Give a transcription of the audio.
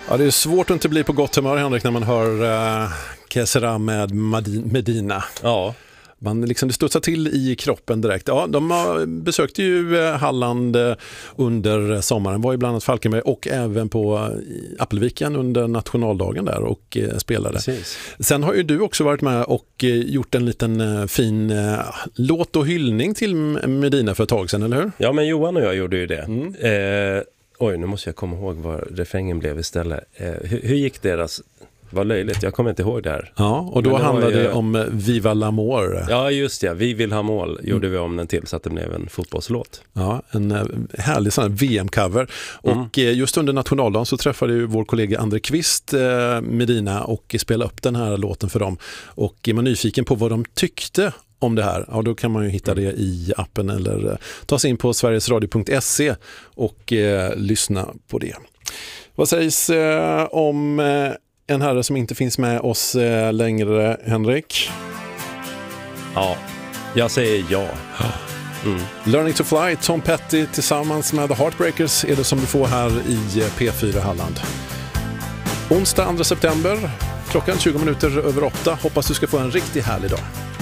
Ja, det är svårt att inte bli på gott humör, Henrik, när man hör Kesera med Medina. Ja. Man liksom, det studsar till i kroppen direkt. Ja, de besökte ju Halland under sommaren, var ju bland annat Falkenberg och även på Appelviken under nationaldagen där och spelade. Precis. Sen har ju du också varit med och gjort en liten fin låt och hyllning till Medina för ett tag sedan, eller hur? Ja, men Johan och jag gjorde ju det. Nu måste jag komma ihåg vad refrängen blev istället. Hur gick deras... Vad löjligt, jag kommer inte ihåg det här. Ja, och då handlade det om Viva l'Amour. Ja, just det. Vi vill ha mål gjorde vi om den till så att det blev en fotbollslåt. Ja, en härlig sån här VM-cover. Och just under nationaldagen så träffade ju vår kollega André Kvist Medina och spelade upp den här låten för dem. Och är man nyfiken på vad de tyckte om det här, ja, då kan man ju hitta det i appen eller ta sig in på sverigesradio.se och lyssna på det. Vad sägs om en herre som inte finns med oss längre, Henrik? Ja, jag säger ja. Learning to Fly, Tom Petty tillsammans med The Heartbreakers är det som du får här i P4 Halland. Onsdag 2 september, klockan 20 minuter över 8. Hoppas du ska få en riktigt härlig dag.